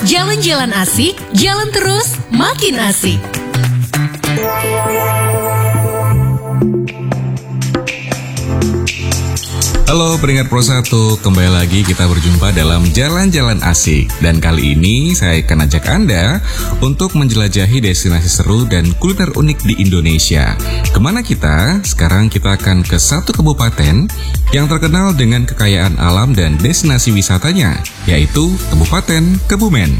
Jalan-jalan asik, jalan terus, makin asik. Halo pendengar Pro 1, kembali lagi kita berjumpa dalam Jalan-Jalan Asik. Dan kali ini saya akan ajak Anda untuk menjelajahi destinasi seru dan kuliner unik di Indonesia. Kemana kita? Sekarang kita akan ke satu kabupaten yang terkenal dengan kekayaan alam dan destinasi wisatanya, yaitu Kabupaten Kebumen.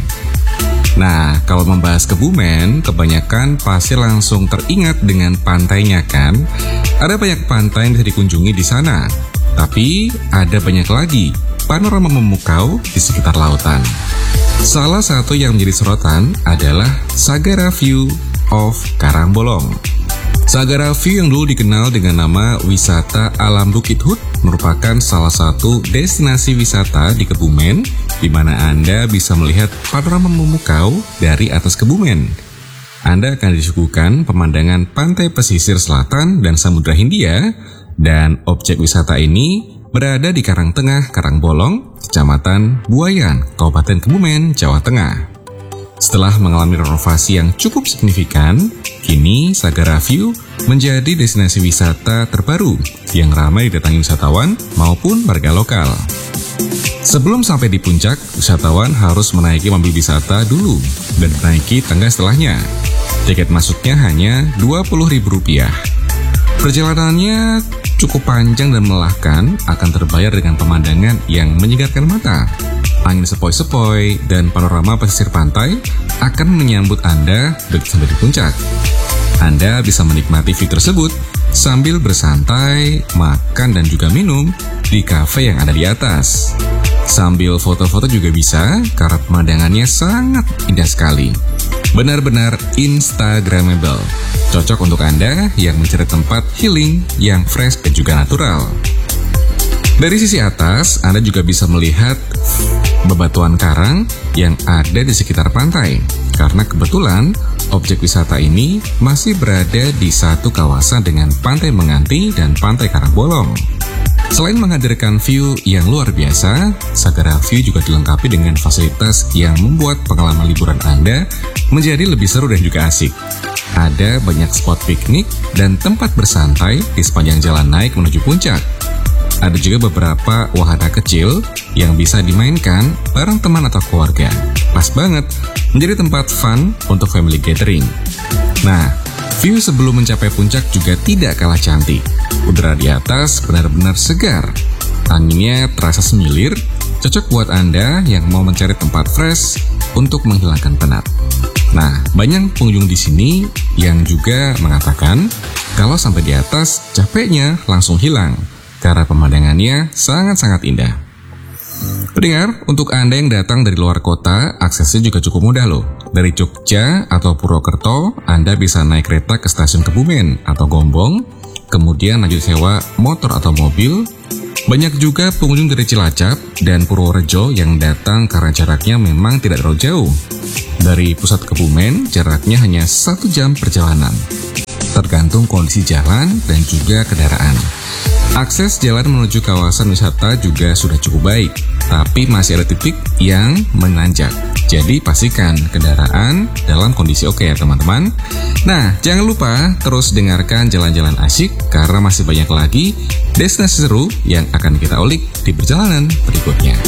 Nah, kalau membahas Kebumen, kebanyakan pasti langsung teringat dengan pantainya kan? Ada banyak pantai yang bisa dikunjungi di sana. Tapi ada banyak lagi panorama memukau di sekitar lautan. Salah satu yang menjadi sorotan adalah Sagara View of Karangbolong. Sagara View yang dulu dikenal dengan nama Wisata Alam Bukit Hut merupakan salah satu destinasi wisata di Kebumen di mana Anda bisa melihat panorama memukau dari atas Kebumen. Anda akan disuguhkan pemandangan pantai pesisir selatan dan Samudra Hindia. Dan objek wisata ini berada di Karangtengah, Karangbolong, Kecamatan Buayan, Kabupaten Kebumen, Jawa Tengah. Setelah mengalami renovasi yang cukup signifikan, kini Sagara View menjadi destinasi wisata terbaru yang ramai didatangi wisatawan maupun warga lokal. Sebelum sampai di puncak, wisatawan harus menaiki mobil wisata dulu dan menaiki tangga setelahnya. Tiket masuknya hanya Rp20.000. Perjalanannya cukup panjang dan melelahkan, akan terbayar dengan pemandangan yang menyegarkan mata. Angin sepoi-sepoi dan panorama pesisir pantai akan menyambut Anda begitu sampai di puncak. Anda bisa menikmati view tersebut sambil bersantai, makan dan juga minum di kafe yang ada di atas. Sambil foto-foto juga bisa karena pemandangannya sangat indah sekali. Benar-benar Instagramable. Cocok untuk Anda yang mencari tempat healing yang fresh dan juga natural. Dari sisi atas, Anda juga bisa melihat bebatuan karang yang ada di sekitar pantai. Karena kebetulan, objek wisata ini masih berada di satu kawasan dengan Pantai Menganti dan Pantai Karangbolong. Selain menghadirkan view yang luar biasa, Sagara View juga dilengkapi dengan fasilitas yang membuat pengalaman liburan Anda menjadi lebih seru dan juga asik. Ada banyak spot piknik dan tempat bersantai di sepanjang jalan naik menuju puncak. Ada juga beberapa wahana kecil yang bisa dimainkan bareng teman atau keluarga. Pas banget, menjadi tempat fun untuk family gathering. Nah, view sebelum mencapai puncak juga tidak kalah cantik. Udara di atas benar-benar segar. Anginnya terasa semilir, cocok buat Anda yang mau mencari tempat fresh untuk menghilangkan penat. Nah, banyak pengunjung di sini yang juga mengatakan kalau sampai di atas capeknya langsung hilang karena pemandangannya sangat-sangat indah. Pendengar, untuk Anda yang datang dari luar kota, aksesnya juga cukup mudah loh. Dari Jogja atau Purwokerto, Anda bisa naik kereta ke stasiun Kebumen atau Gombong, kemudian lanjut sewa motor atau mobil. Banyak juga pengunjung dari Cilacap dan Purworejo yang datang karena jaraknya memang tidak terlalu jauh. Dari pusat Kebumen, jaraknya hanya 1 jam perjalanan. Tergantung kondisi jalan dan juga kendaraan. Akses jalan menuju kawasan wisata juga sudah cukup baik, tapi masih ada titik yang menanjak. Jadi pastikan kendaraan dalam kondisi oke ya teman-teman. Nah, jangan lupa terus dengarkan Jalan-Jalan Asik karena masih banyak lagi destinasi seru yang akan kita ulik di perjalanan berikutnya.